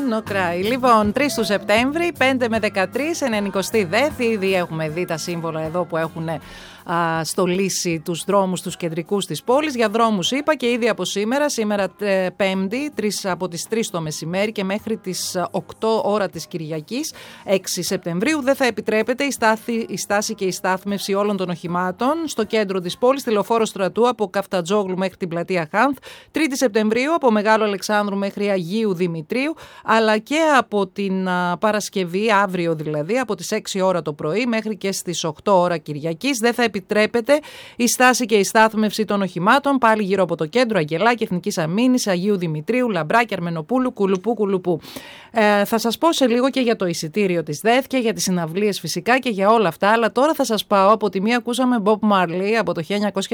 No Cry. Λοιπόν, 3 του Σεπτέμβρη, 5 με 13, 92η. Ήδη έχουμε δει τα σύμβολα εδώ που έχουν στολίσει τους δρόμους τους κεντρικούς της πόλης. Για δρόμους είπα και ήδη από σήμερα Πέμπτη, από τις 3 το μεσημέρι και μέχρι τις 8 ώρα της Κυριακής, 6 Σεπτεμβρίου, δεν θα επιτρέπεται η στάση και η στάθμευση όλων των οχημάτων στο κέντρο της πόλης, στη Λεωφόρο Στρατού από Καφτατζόγλου μέχρι την πλατεία Χάνθ, 3η Σεπτεμβρίου από Μεγάλο Αλεξάνδρου μέχρι Αγίου Δημητρίου, αλλά και από την Παρασκευή, αύριο δηλαδή, από τις 6 ώρα το πρωί μέχρι και στις 8 ώρα Κυριακής. Δεν θα επιτρέπεται η στάση και η στάθμευση των οχημάτων πάλι γύρω από το κέντρο, Αγγελάκη, Εθνικής Αμήνης, Αγίου Δημητρίου, Λαμπράκη, Αρμενοπούλου, Κουλουπού. Θα σας πω σε λίγο και για το εισιτήριο της ΔΕΘ και για τις συναυλίες φυσικά και για όλα αυτά, αλλά τώρα θα σας πάω, από τη μία ακούσαμε Bob Marley από το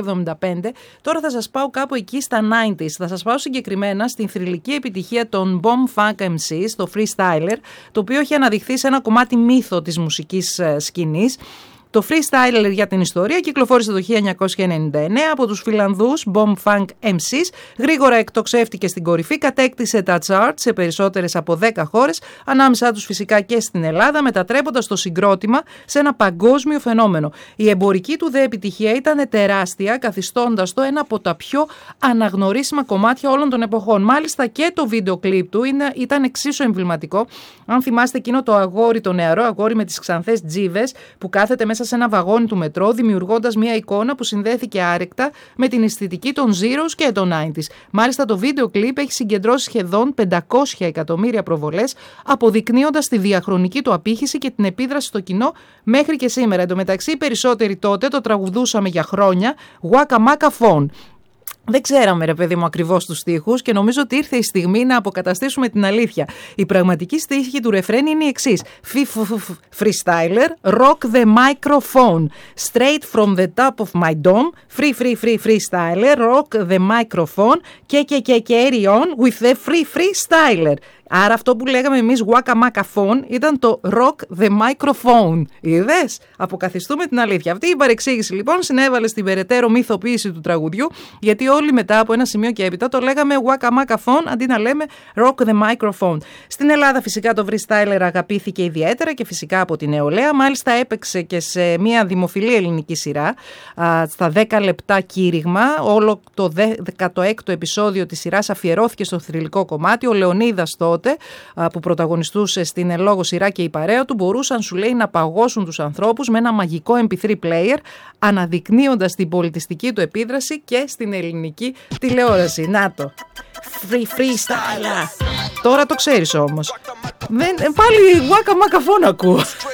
1975, τώρα θα σας πάω κάπου εκεί στα 90s, θα σας πάω συγκεκριμένα στην θρυλική επιτυχία των Bomb Funk MCs, το Freestyler, το οποίο έχει αναδειχθεί σε ένα κομμάτι μύθο της μουσικής σκηνής. Το Freestyler για την ιστορία κυκλοφόρησε το 1999 από τους Φιλανδούς Bomb Funk MCs, γρήγορα εκτοξεύτηκε στην κορυφή, κατέκτησε τα charts σε περισσότερες από 10 χώρες, ανάμεσά τους φυσικά και στην Ελλάδα, μετατρέποντας το συγκρότημα σε ένα παγκόσμιο φαινόμενο. Η εμπορική του δε επιτυχία ήταν τεράστια, καθιστώντας το ένα από τα πιο αναγνωρίσιμα κομμάτια όλων των εποχών. Μάλιστα και το βίντεο κλιπ του ήταν εξίσου εμβληματικό. Αν θυμάστε εκείνο το αγόρι, το νεαρό αγόρι με τις ξανθές τζίβες που κάθεται μέσα σε ένα βαγόνι του μετρό, δημιουργώντας μια εικόνα που συνδέθηκε άρρηκτα με την αισθητική των Zeros και των 90s. Μάλιστα το βίντεο κλιπ έχει συγκεντρώσει σχεδόν 500 εκατομμύρια προβολές, αποδεικνύοντας τη διαχρονική του απήχηση και την επίδραση στο κοινό μέχρι και σήμερα. Εν τω μεταξύ, οι περισσότεροι τότε το τραγουδούσαμε για χρόνια, Waka Maka Phone. Δεν ξέραμε, ρε παιδί μου, ακριβώς τους στίχους και νομίζω ότι ήρθε η στιγμή να αποκαταστήσουμε την αλήθεια. Η πραγματική στίχη του ρεφρέν είναι η εξής. Freestyler, rock the microphone. Straight from the top of my dome. Freestyler, rock the microphone. Και carry on with the freestyler. Άρα αυτό που λέγαμε εμείς Waka Maka Phone ήταν το Rock the Microphone. Είδες? Αποκαθιστούμε την αλήθεια. Αυτή η παρεξήγηση λοιπόν συνέβαλε στην περαιτέρω μυθοποίηση του τραγουδιού, γιατί όλοι μετά από ένα σημείο και έπειτα το λέγαμε Waka Maka Phone αντί να λέμε Rock the Microphone. Στην Ελλάδα φυσικά το Freestyler αγαπήθηκε ιδιαίτερα και φυσικά από την νεολαία. Μάλιστα έπαιξε και σε μια δημοφιλή ελληνική σειρά στα 10 λεπτά κήρυγμα. Όλο το 16ο επεισόδιο της σειράς αφιερώθηκε στο θρυλικό κομμάτι. Ο Λεωνίδας τότε, που πρωταγωνιστούσε στην εν λόγω σειρά και η παρέα του, μπορούσαν, σου λέει, να παγώσουν τους ανθρώπους με ένα μαγικό MP3 player, αναδεικνύοντας την πολιτιστική του επίδραση και στην ελληνική τηλεόραση. Να το! Freestyler! Τώρα το ξέρεις όμως. Πάλι Waka Maka Phone ακούω.